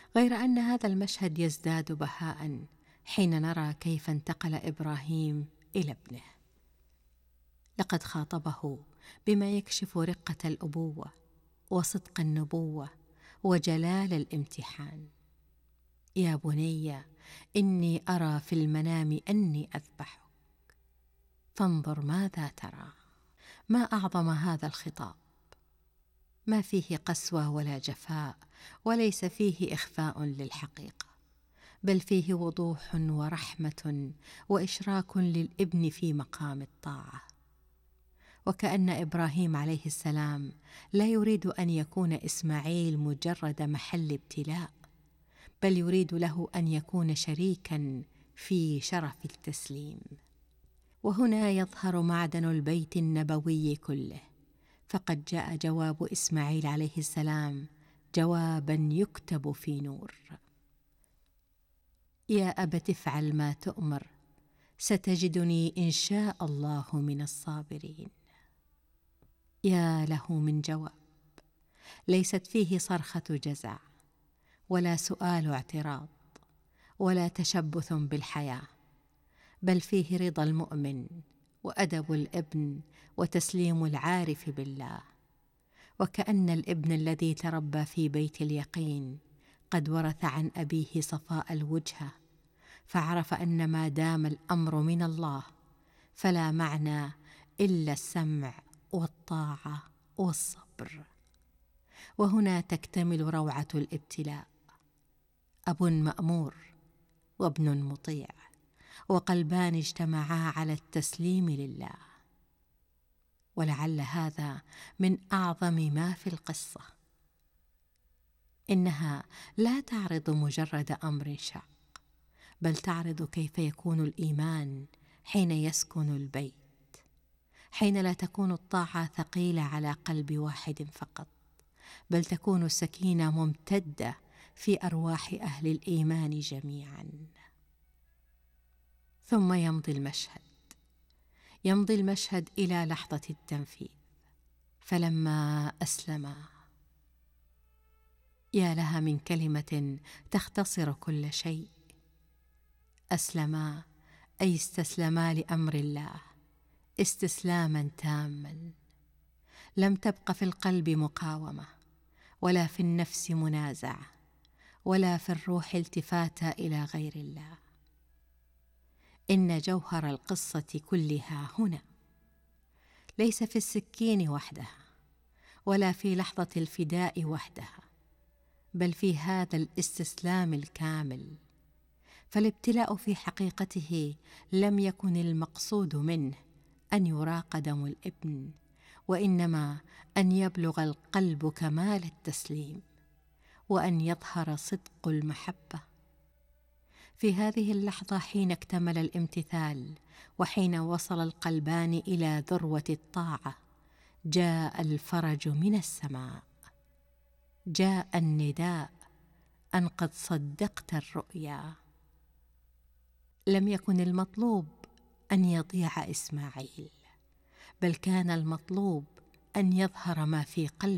غير أن هذا المشهد يزداد بهاء حين نرى كيف انتقل إبراهيم إلى ابنه. لقد خاطبه بما يكشف رقة الأبوة وصدق النبوة وجلال الامتحان. يا بني إني أرى في المنام أني أذبحك فانظر ماذا ترى. ما أعظم هذا الخطاب، ما فيه قسوة ولا جفاء، وليس فيه إخفاء للحقيقة، بل فيه وضوح ورحمة وإشراك للابن في مقام الطاعة. وكأن إبراهيم عليه السلام لا يريد أن يكون إسماعيل مجرد محل ابتلاء، بل يريد له أن يكون شريكا في شرف التسليم. وهنا يظهر معدن البيت النبوي كله، فقد جاء جواب إسماعيل عليه السلام جوابا يكتب في نور. يا أبت افعل ما تؤمر ستجدني إن شاء الله من الصابرين. يا له من جواب ليست فيه صرخة جزع ولا سؤال اعتراض ولا تشبث بالحياة، بل فيه رضا المؤمن وأدب الابن وتسليم العارف بالله. وكأن الابن الذي تربى في بيت اليقين قد ورث عن أبيه صفاء الوجهة، فعرف أن ما دام الأمر من الله فلا معنى إلا السمع والطاعة والصبر. وهنا تكتمل روعة الابتلاء. أب مأمور وابن مطيع، وقلبان اجتمعا على التسليم لله. ولعل هذا من أعظم ما في القصة. إنها لا تعرض مجرد أمر شاق، بل تعرض كيف يكون الإيمان حين يسكن البيت، حين لا تكون الطاعة ثقيلة على قلب واحد فقط، بل تكون السكينة ممتدة في أرواح أهل الإيمان جميعا. ثم يمضي المشهد إلى لحظة التنفيذ. فلما أسلما، يا لها من كلمة تختصر كل شيء. أسلما أي استسلما لأمر الله استسلاما تاما، لم تبق في القلب مقاومة، ولا في النفس منازعة، ولا في الروح التفات إلى غير الله. إن جوهر القصة كلها هنا، ليس في السكين وحدها، ولا في لحظة الفداء وحدها، بل في هذا الاستسلام الكامل. فالابتلاء في حقيقته لم يكن المقصود منه أن يراق دم الابن، وإنما أن يبلغ القلب كمال التسليم، وأن يظهر صدق المحبة. في هذه اللحظة حين اكتمل الامتثال، وحين وصل القلبان إلى ذروة الطاعة، جاء الفرج من السماء، جاء النداء أن قد صدقت الرؤيا. لم يكن المطلوب أن يضيع إسماعيل، بل كان المطلوب أن يظهر ما في قلبه